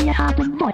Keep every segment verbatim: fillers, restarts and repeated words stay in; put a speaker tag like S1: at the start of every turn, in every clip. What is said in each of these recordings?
S1: Wir haben Bock.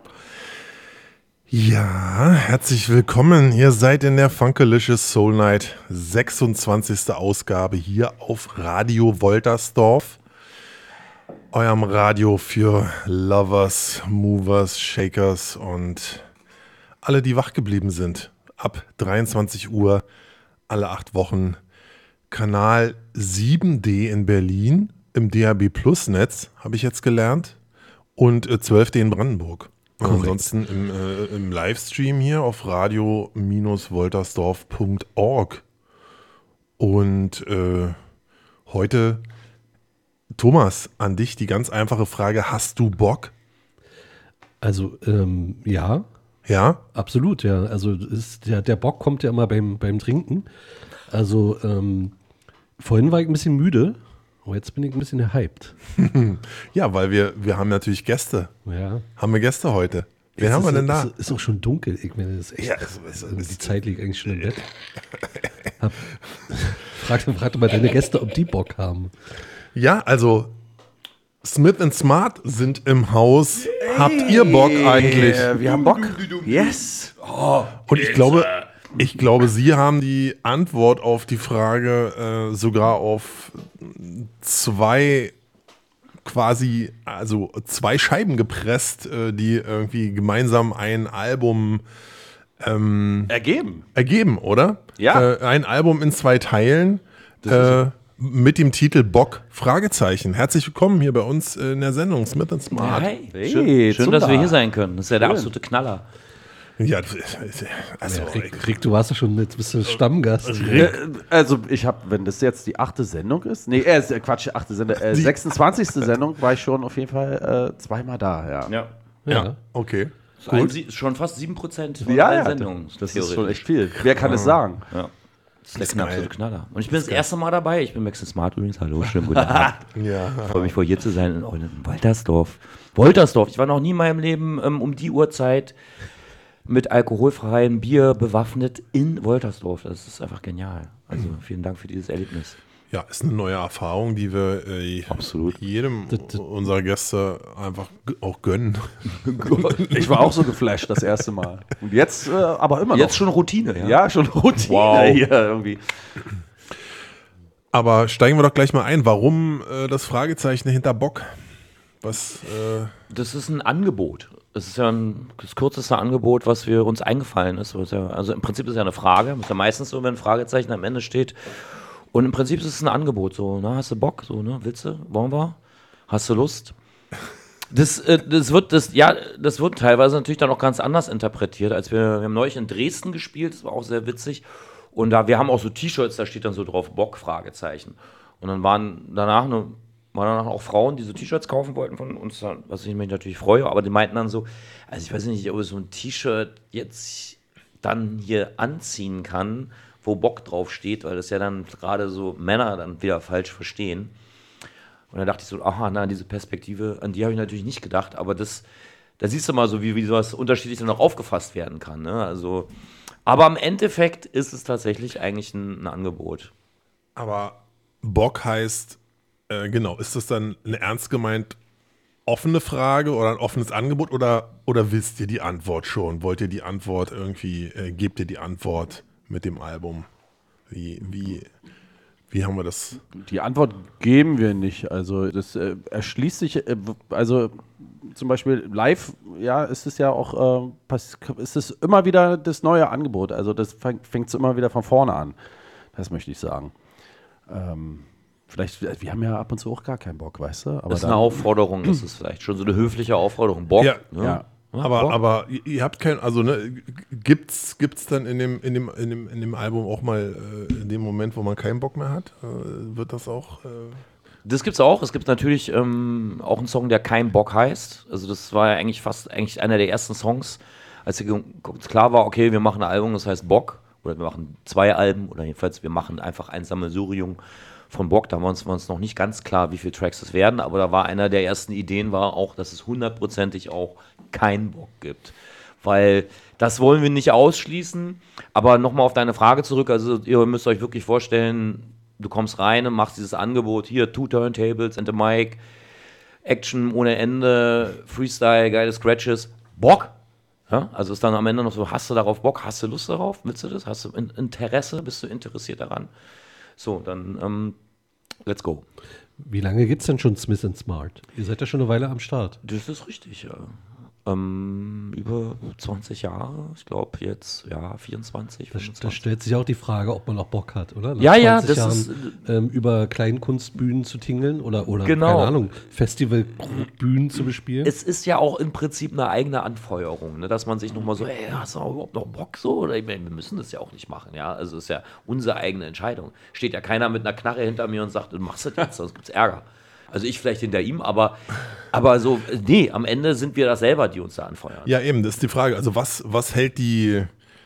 S2: Ja, herzlich willkommen. Ihr seid in der Funkelicious Soul Night, sechsundzwanzigste Ausgabe hier auf Radio Woltersdorf. Eurem Radio für Lovers, Movers, Shakers und alle, die wach geblieben sind. Ab dreiundzwanzig Uhr, alle acht Wochen. Kanal sieben D in Berlin, im D A B Plus Netz, habe ich jetzt gelernt. Und äh, zwölf D in Brandenburg. Und ansonsten im, äh, im Livestream hier auf radio Bindestrich woltersdorf Punkt org. Und äh, heute, Thomas, an dich die ganz einfache Frage, hast du Bock?
S3: Also, ähm, ja.
S2: Ja?
S3: Absolut, ja. Also ist, der, der Bock kommt ja immer beim, beim Trinken. Also, ähm, vorhin war ich ein bisschen müde, aber jetzt bin ich ein bisschen hyped.
S2: Ja, weil wir, wir haben natürlich Gäste.
S3: Ja.
S2: Haben wir Gäste heute? Wen
S3: Jetzt
S2: haben wir
S3: ist,
S2: denn da?
S3: Ist, ist auch schon dunkel. Ich meine, das ist echt,
S2: Ja, es- es-
S3: also
S2: es-
S3: die Zeit liegt eigentlich schon im Bett. Hab, frag, frag doch mal deine Gäste, ob die Bock haben.
S2: Ja, also Smith and Smart sind im Haus. Habt ihr Bock eigentlich?
S4: Äh, wir haben Bock. Yes.
S2: Und ich glaube, ich glaube, Sie haben die Antwort auf die Frage äh, sogar auf zwei quasi, also zwei Scheiben gepresst, äh, die irgendwie gemeinsam ein Album ähm,
S4: Ergeben.
S2: ergeben, oder?
S4: Ja.
S2: Äh, ein Album in zwei Teilen äh, mit dem Titel Bock, Fragezeichen. Herzlich willkommen hier bei uns in der Sendung Smith and Smart.
S5: Hey,
S4: Hey,
S5: schön, schön dass
S4: super.
S5: wir hier sein können. Das ist ja der absolute Knaller.
S2: Ja, also,
S3: Ja, Rick, Rick, du warst ja schon, jetzt bist du Stammgast.
S4: Äh, also ich habe, wenn das jetzt die achte Sendung ist, nee, äh, Quatsch, achte Sendung, äh,
S2: Die-
S4: sechsundzwanzigste Sendung war ich schon auf jeden Fall äh, zweimal da, ja.
S5: Ja.
S2: ja, okay.
S5: Das ist ein, Sie- schon fast sieben Prozent von
S4: Ja,
S5: allen
S4: ja,
S5: Sendungen.
S4: das ist schon echt viel. Wer kann es sagen?
S5: Ja. Das ist der absolute Knaller. Und ich bin das erste Mal dabei. Ich bin Max Smart übrigens. Hallo, schönen guten Abend.
S2: Ja.
S5: Ich freue mich, vor hier zu sein in in Woltersdorf. Woltersdorf. Ich war noch nie in meinem Leben ähm, um die Uhrzeit mit alkoholfreiem Bier bewaffnet in Woltersdorf. Das ist einfach genial. Also vielen Dank für dieses Erlebnis.
S2: Ja, ist eine neue Erfahrung, die wir äh,
S5: Absolut.
S2: jedem unserer Gäste einfach g- auch gönnen.
S4: Ich war auch so geflasht das erste Mal. Und jetzt äh, aber immer noch.
S5: Jetzt schon Routine, ja?
S4: Ja, schon Routine
S5: Wow.
S4: hier irgendwie.
S2: Aber steigen wir doch gleich mal ein. Warum äh, das Fragezeichen hinter Bock? Was? Äh,
S5: Das ist ein Angebot. Es ist ja ein, das kürzeste Angebot, was wir uns eingefallen ist. Was ja, also im Prinzip ist es ja eine Frage. Das ist ja meistens so, wenn ein Fragezeichen am Ende steht. Und im Prinzip ist es ein Angebot. So, na, hast du Bock? So, ne? Willst du? Wollen wir? Hast du Lust? Das, äh, das wird, das, ja, das wird teilweise natürlich dann auch ganz anders interpretiert, als wir, wir haben neulich in Dresden gespielt. Das war auch sehr witzig. Und da, wir haben auch so T-Shirts, da steht dann so drauf Bock? Fragezeichen. Und dann waren danach eine waren danach auch Frauen, die so T-Shirts kaufen wollten von uns, was ich mich natürlich freue, aber die meinten dann so, also ich weiß nicht, ob ich so ein T-Shirt jetzt dann hier anziehen kann, wo Bock drauf steht, weil das ja dann gerade so Männer dann wieder falsch verstehen. Und dann dachte ich so, aha, na, diese Perspektive, an die habe ich natürlich nicht gedacht, aber das, da siehst du mal so, wie, wie sowas unterschiedlich dann auch aufgefasst werden kann, ne? Also, aber im Endeffekt ist es tatsächlich eigentlich ein, ein Angebot.
S2: aber Bock heißt, äh, genau, ist das dann eine ernst gemeint offene Frage oder ein offenes Angebot oder, oder wisst ihr die Antwort schon? Wollt ihr die Antwort irgendwie, äh, gebt ihr die Antwort mit dem Album? Wie, wie, wie haben wir das?
S4: Die Antwort geben wir nicht. Also das äh, erschließt sich, äh, w- also zum Beispiel live, ja, ist es ja auch, äh, pass- ist es immer wieder das neue Angebot. Also das fang, fängt so immer wieder von vorne an. Das möchte ich sagen. Ähm, vielleicht, wir haben ja ab und zu auch gar keinen Bock, weißt du? Aber
S5: Das ist
S4: dann-
S5: eine Aufforderung, das ist vielleicht schon so eine höfliche Aufforderung. Bock,
S2: Ja,
S5: ne?
S4: ja.
S2: Aber,
S5: Bock.
S2: aber ihr- ihr habt kein, also ne, g- gibt's, gibt's dann in dem, in dem, in dem, in dem Album auch mal äh, in dem Moment, wo man keinen Bock mehr hat, äh, wird das auch? Äh,
S5: Das gibt's auch. Es gibt natürlich ähm, auch einen Song, der Kein Bock heißt. Also das war ja eigentlich fast eigentlich einer der ersten Songs, als hier uns klar war, okay, wir machen ein Album, das heißt Bock. Oder wir machen zwei Alben oder jedenfalls wir machen einfach ein Sammelsurium von Bock. Da waren uns, war uns noch nicht ganz klar, wie viele Tracks es werden, aber da war einer der ersten Ideen, war auch, dass es hundertprozentig auch keinen Bock gibt. Weil das wollen wir nicht ausschließen. Aber nochmal auf deine Frage zurück, also ihr müsst euch wirklich vorstellen, du kommst rein und machst dieses Angebot, hier, two Turntables and a Mic. Action ohne Ende, Freestyle, geile Scratches, Bock. Ja, also ist dann am Ende noch so, hast du darauf Bock, hast du Lust darauf, willst du das, hast du Interesse, bist du interessiert daran? So, dann ähm, let's go.
S3: Wie lange gibt es denn schon Smith and Smart? Ihr seid ja schon eine Weile am Start.
S5: Das ist richtig, ja. Ähm, über zwanzig Jahre, ich glaube jetzt, ja, vierundzwanzig,
S3: Da, da
S5: fünfundzwanzig.
S3: stellt sich auch die Frage, ob man noch Bock hat, oder? Nach
S5: Ja, ja,
S3: zwanzig
S5: das
S3: Jahren,
S5: ist-
S3: ähm, über Kleinkunstbühnen zu tingeln oder, oder
S5: Genau.
S3: keine Ahnung, Festivalbühnen zu bespielen.
S5: Es ist ja auch im Prinzip eine eigene Anfeuerung, ne? Dass man sich nochmal so, ey, hast du überhaupt noch Bock so? Oder ich meine, wir müssen das ja auch nicht machen, ja. Also es ist ja unsere eigene Entscheidung. Steht ja keiner mit einer Knarre hinter mir und sagt, du machst das jetzt, sonst gibt's Ärger. Also ich vielleicht hinter ihm, aber, aber so, nee, am Ende sind wir das selber, die uns da anfeuern.
S2: Ja, eben, das ist die Frage. Also was, was hält die,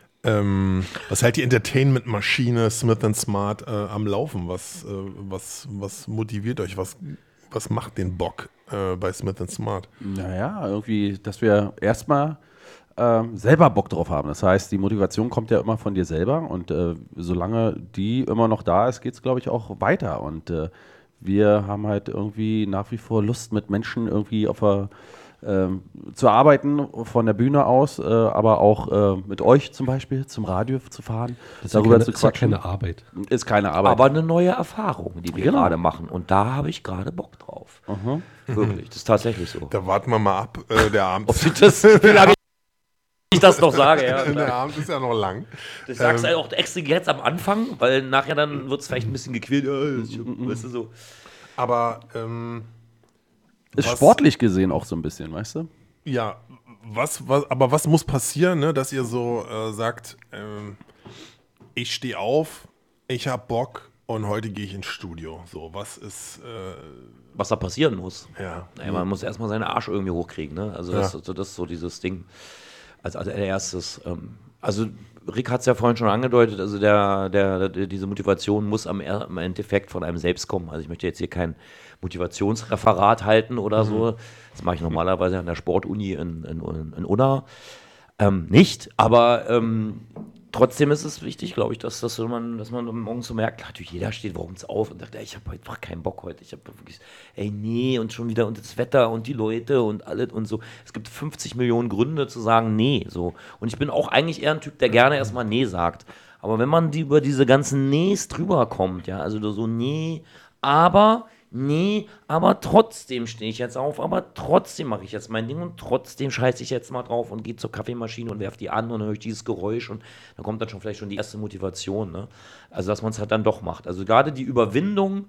S2: ähm, was hält die Entertainment-Maschine Smith and Smart äh, am Laufen? Was, äh, was, was motiviert euch? Was, was macht den Bock äh, bei Smith and Smart?
S4: Naja, irgendwie, dass wir erstmal ähm, selber Bock drauf haben. Das heißt, die Motivation kommt ja immer von dir selber und äh, solange die immer noch da ist, geht es, glaube ich, auch weiter. Und äh, wir haben halt irgendwie nach wie vor Lust, mit Menschen irgendwie auf der, ähm, zu arbeiten, von der Bühne aus, äh, aber auch äh, mit euch zum Beispiel zum Radio zu fahren,
S3: Das ist ja
S4: darüber
S3: keine,
S4: zu
S3: ist ja
S4: quatschen.
S3: keine Arbeit.
S4: Ist keine Arbeit.
S5: Aber eine neue Erfahrung, die wir
S4: Genau.
S5: gerade machen. Und da habe ich gerade Bock drauf. Wirklich, das ist tatsächlich so.
S2: Da warten wir mal ab. Äh, der Abend,
S5: Ob ich das, wie lange ich das noch sage, ja.
S2: der
S5: klar.
S2: Abend ist ja noch lang.
S5: Das sagst du halt auch extra jetzt am Anfang, weil nachher dann wird es vielleicht ein bisschen gequält. Ja, ich, weißt du, so.
S2: Aber ähm,
S4: ist
S2: was-
S4: sportlich gesehen auch so ein bisschen, weißt du?
S2: ja, was, was, aber was muss passieren, ne, dass ihr so äh, sagt, ähm, ich stehe auf, ich habe Bock und heute gehe ich ins Studio. So, was ist, äh,
S5: Was da passieren muss.
S2: ja.
S5: Naja, man muss erstmal seinen Arsch irgendwie hochkriegen. Ne? Also das,
S2: Ja.
S5: so, das ist so dieses Ding. Als, als allererstes. Ähm, also Rick hat es ja vorhin schon angedeutet, also der, der, der, diese Motivation muss am, Er- im Endeffekt von einem selbst kommen. Also ich möchte jetzt hier kein Motivationsreferat halten oder so. Das mache ich normalerweise an der Sportuni in, in, in Unna. Ähm, nicht, aber ähm, trotzdem ist es wichtig, glaube ich, dass, dass, man, dass man morgens so merkt, natürlich jeder steht morgens auf und sagt, ey, ich habe heute einfach keinen Bock heute. Ich habe wirklich, ey, nee, und schon wieder und das Wetter und die Leute und alles und so. Es gibt fünfzig Millionen Gründe zu sagen, nee, so. Und ich bin auch eigentlich eher ein Typ, der gerne erstmal nee sagt. Aber wenn man die über diese ganzen Nees drüber kommt, ja, also so nee, aber, nee, aber trotzdem stehe ich jetzt auf, aber trotzdem mache ich jetzt mein Ding und trotzdem scheiße ich jetzt mal drauf und gehe zur Kaffeemaschine und werfe die an und dann höre ich dieses Geräusch und dann kommt dann schon vielleicht schon die erste Motivation, ne? Also, dass man es halt dann doch macht. Also, gerade die Überwindung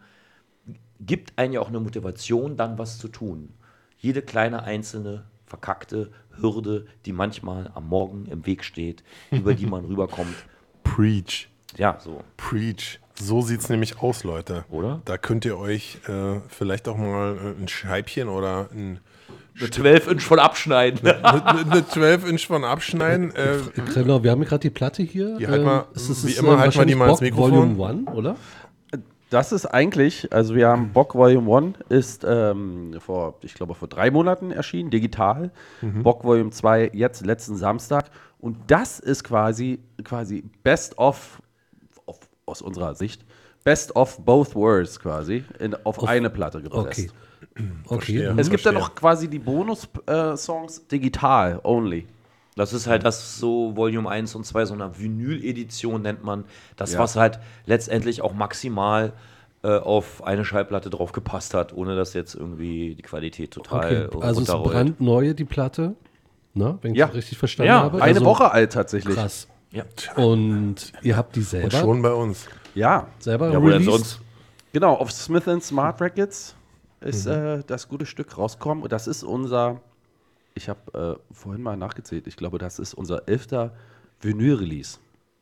S5: gibt einem ja auch eine Motivation, dann was zu tun. Jede kleine einzelne verkackte Hürde, die manchmal am Morgen im Weg steht, über die man rüberkommt.
S2: Preach.
S5: Ja, so.
S2: Preach. So sieht es nämlich aus, Leute.
S5: Oder?
S2: Da könnt ihr euch äh, vielleicht auch mal äh, ein Scheibchen oder ein,
S5: Eine zwölf Inch voll abschneiden.
S2: eine, eine zwölf Inch von abschneiden. Äh,
S3: Genau, wir haben gerade die Platte hier.
S2: Die halt mal-
S3: es ist,
S2: wie
S3: es
S2: immer
S3: äh,
S2: halt mal die
S3: wahrscheinlich
S2: mal ins
S3: Bock
S2: Mikrofon.
S3: Volume One, oder?
S4: Das ist eigentlich, also wir haben Bock Volume eins ist ähm, vor, ich glaube, vor drei Monaten erschienen, digital. Bock Volume zwei jetzt letzten Samstag. Und das ist quasi, quasi Best of, of, aus unserer Sicht, Best of both worlds quasi, in, auf, eine Platte gepresst.
S3: Okay.
S2: Verstehe.
S3: Okay.
S4: Es gibt dann
S2: Verstehe.
S4: noch quasi die Bonus-Songs digital only.
S5: Das ist halt das so Volume eins und zwei, so eine Vinyl-Edition nennt man. Das,
S4: Ja.
S5: was halt letztendlich auch maximal äh, auf eine Schallplatte drauf gepasst hat, ohne dass jetzt irgendwie die Qualität total
S3: Okay, also es ist
S5: runterrollt.
S3: brandneu, die Platte. Ne? Wenn ich
S4: Ja.
S3: das richtig verstanden
S5: Ja,
S3: habe.
S4: Eine
S3: Also,
S4: Woche alt tatsächlich.
S3: Krass.
S5: Ja.
S3: Und ihr habt die
S2: und
S3: selber,
S2: schon bei uns.
S4: Ja,
S3: selber
S5: Ja, wo denn
S3: released?
S5: sonst?
S4: genau, auf Smith and Smart Records ist äh, das gute Stück rausgekommen. Und das ist unser, ich habe äh, vorhin mal nachgezählt, ich glaube, das ist unser elfter Vinyl-Release.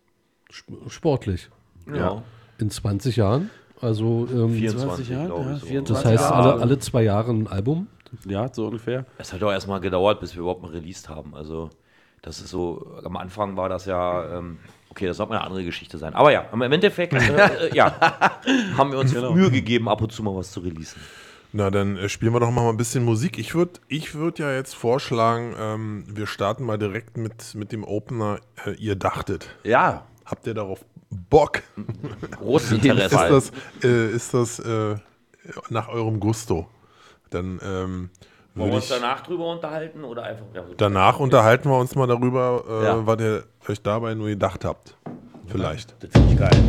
S3: Sportlich.
S5: Ja.
S3: In zwanzig Jahren. Also, ähm,
S5: vierundzwanzig,
S4: Jahren,
S5: glaube
S4: ja,
S5: ich. So.
S4: vierundzwanzig.
S3: das heißt,
S4: Ja.
S3: alle, alle zwei Jahre ein Album.
S4: Ja, so ungefähr.
S5: Es hat auch erstmal gedauert, bis wir überhaupt mal released haben. Also, das ist so, am Anfang war das ja, ähm, okay, das sollte mal eine andere Geschichte sein. Aber ja, im Endeffekt, äh, äh, ja, haben wir uns Mühe gegeben, ab und zu mal was zu releasen.
S2: Na, dann äh, spielen wir doch mal ein bisschen Musik. Ich würde ich würd ja jetzt vorschlagen, ähm, wir starten mal direkt mit, mit dem Opener äh, Ihr dachtet.
S4: Ja,
S2: Habt ihr darauf Bock?
S5: Großes
S2: Ist
S5: Interesse.
S2: das, äh, ist das äh, nach eurem Gusto? Dann ähm,
S5: Wollen wir
S2: würde
S5: uns
S2: ich.
S5: danach drüber unterhalten oder einfach. Ja, so
S2: Danach unterhalten wir uns mal darüber, äh,
S4: Ja.
S2: was ihr euch dabei nur gedacht habt. Vielleicht.
S5: Das finde ich geil.